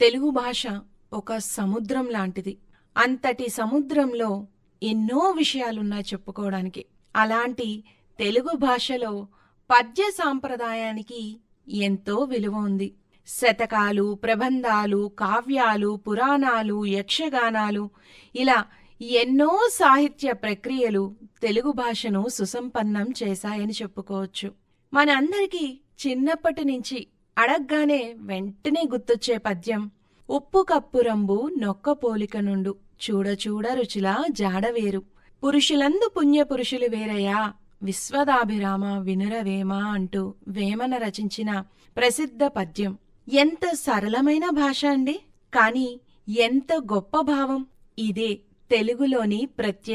తెలుగు భాష ఒక సముద్రం లాంటిది. అంతటి సముద్రంలో ఎన్నో విషయాలున్నాయి చెప్పుకోవడానికి. అలాంటి తెలుగు భాషలో పద్య సాంప్రదాయానికి ఎంతో విలువ ఉంది. శతకాలు, ప్రబంధాలు, కావ్యాలు, పురాణాలు, యక్షగానాలు ఇలా ఎన్నో సాహిత్య ప్రక్రియలు తెలుగు భాషను సుసంపన్నం చేశాయని చెప్పుకోవచ్చు. మనందరికీ చిన్నప్పటి నుంచి అడగ్గానే వెంటనే గుర్తొచ్చే పద్యం ఉప్పు కప్పురంబు నొక్క పోలిక నుండు చూడ చూడ రుచిలా జాడవేరు పురుషులందు పుణ్యపురుషులు వేరయ్యా విశ్వదాభిరామ వినురవేమ అంటూ వేమన రచించిన ప్రసిద్ధ పద్యం. ఎంత సరళమైన భాష అండి, కాని ఎంత గొప్ప భావం! ఇదే తెలుగులోని ప్రత్యేక